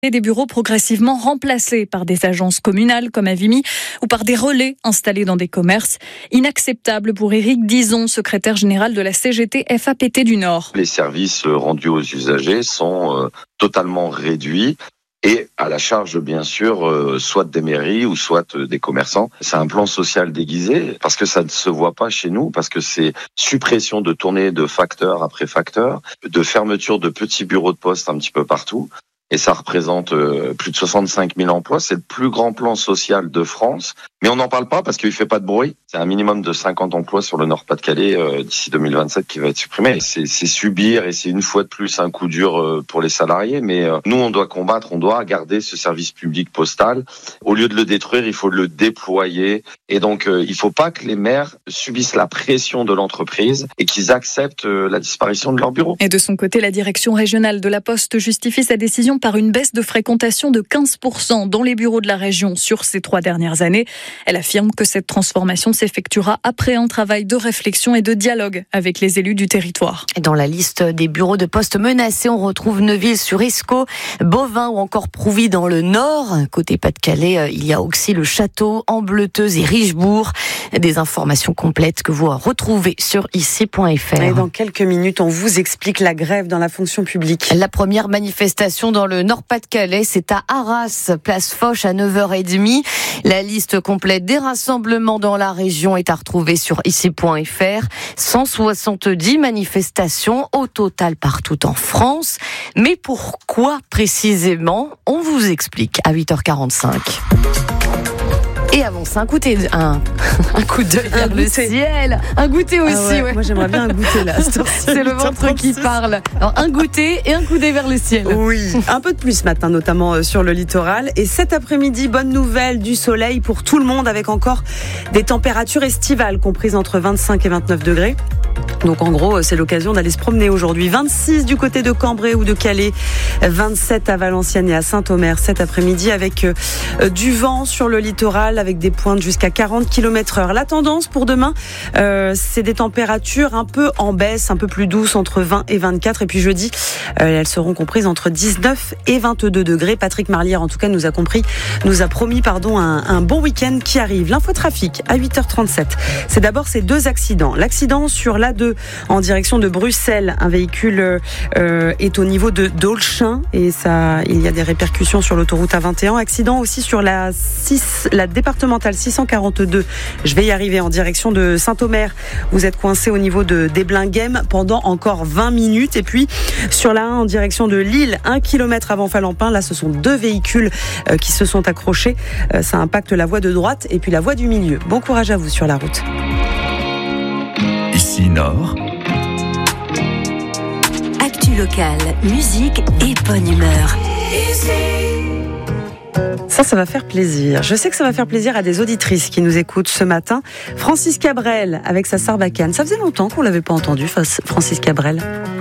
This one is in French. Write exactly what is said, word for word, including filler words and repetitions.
Des bureaux progressivement remplacés par des agences communales comme Avimi ou par des relais installés dans des commerces. Inacceptable pour Éric Dizon, secrétaire général de la C G T F A P T du Nord. Les services rendus aux usagers sont euh, totalement réduits et à la charge bien sûr euh, soit des mairies ou soit euh, des commerçants. C'est un plan social déguisé parce que ça ne se voit pas chez nous, parce que c'est suppression de tournées de facteur après facteur, de fermeture de petits bureaux de poste un petit peu partout. Et ça représente euh, plus de soixante-cinq mille emplois. C'est le plus grand plan social de France. Mais on n'en parle pas parce qu'il ne fait pas de bruit. C'est un minimum de cinquante emplois sur le Nord-Pas-de-Calais euh, d'ici deux mille vingt-sept qui va être supprimé. C'est, c'est subir et c'est une fois de plus un coup dur euh, pour les salariés. Mais euh, nous, on doit combattre, on doit garder ce service public postal. Au lieu de le détruire, il faut le déployer. Et donc, euh, il ne faut pas que les maires subissent la pression de l'entreprise et qu'ils acceptent euh, la disparition de leur bureau. Et de son côté, la direction régionale de la Poste justifie sa décision par une baisse de fréquentation de quinze pour cent dans les bureaux de la région sur ces trois dernières années. Elle affirme que cette transformation s'effectuera après un travail de réflexion et de dialogue avec les élus du territoire. Dans la liste des bureaux de poste menacés, on retrouve Neuville-sur-Escaut, Bovin ou encore Prouvy dans le Nord. Côté Pas-de-Calais, il y a aussi le Château, Ambleteuse et Richebourg. Des informations complètes que vous retrouvez sur ici point f r. Et dans quelques minutes, on vous explique la grève dans la fonction publique. La première manifestation dans le Nord-Pas-de-Calais, c'est à Arras, place Foch à neuf heures trente. La liste complète des rassemblements dans la région est à retrouver sur ici point f r. cent soixante-dix manifestations au total partout en France. Mais pourquoi précisément? On vous explique à huit heures quarante-cinq. Et avant ça, un coup d'œil, un, un coup d'œil vers le ciel. Un goûter aussi, ah ouais, ouais. Moi, j'aimerais bien un goûter là. C'est le ventre qui parle. Alors, un goûter et un coup d'œil vers le ciel. Oui, un peu de pluie ce matin, notamment sur le littoral. Et cet après-midi, bonne nouvelle, du soleil pour tout le monde, avec encore des températures estivales comprises entre vingt-cinq et vingt-neuf degrés. Donc en gros, c'est l'occasion d'aller se promener aujourd'hui. vingt-six du côté de Cambrai ou de Calais, vingt-sept à Valenciennes et à Saint-Omer cet après-midi, avec euh, du vent sur le littoral, avec des pointes jusqu'à quarante kilomètres heure. La tendance pour demain, euh, c'est des températures un peu en baisse, un peu plus douces, entre vingt et vingt-quatre. Et puis jeudi, euh, elles seront comprises entre dix-neuf et vingt-deux degrés. Patrick Marlière, en tout cas, nous a compris, nous a promis pardon, un, un bon week-end qui arrive. L'infotrafic à huit heures trente-sept. C'est d'abord ces deux accidents. L'accident sur l'A deux en direction de Bruxelles. Un véhicule euh, est au niveau de d'Aulchin et ça, il y a des répercussions sur l'autoroute A vingt et un. Accident aussi sur la six, la départementale six cent quarante-deux. Je vais y arriver en direction de Saint-Omer. Vous êtes coincé au niveau de d'Eblinguem pendant encore vingt minutes. Et puis sur la un en direction de Lille, un kilomètre avant Falampin. Là, ce sont deux véhicules euh, qui se sont accrochés. Euh, ça impacte la voie de droite et puis la voie du milieu. Bon courage à vous sur la route. Ici Nord. Actu locale, musique et bonne humeur. Ça, ça va faire plaisir. Je sais que ça va faire plaisir à des auditrices qui nous écoutent ce matin. Francis Cabrel avec sa Sarbacane. Ça faisait longtemps qu'on l'avait pas entendu, Francis Cabrel.